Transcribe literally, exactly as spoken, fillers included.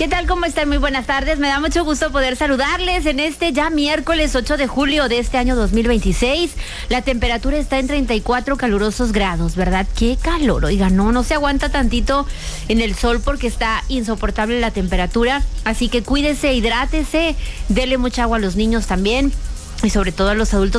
¿Qué tal? ¿Cómo están? Muy buenas tardes. Me da mucho gusto poder saludarles en este ya miércoles ocho de julio de este año dos mil veintiséis. La temperatura está en treinta y cuatro calurosos grados, ¿verdad? ¡Qué calor! Oiga, no, no se aguanta tantito en el sol porque está insoportable la temperatura. Así que cuídese, hidrátese, dele mucha agua a los niños también y sobre todo a los adultos